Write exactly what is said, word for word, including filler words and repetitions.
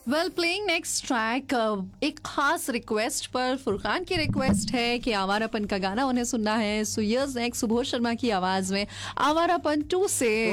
While playing next track एक खास request पर फुरकान की रिक्वेस्ट है कि आवारापन का गाना उन्हें सुनना है। So yes next Subodh Sharma की आवाज में आवारापन टू से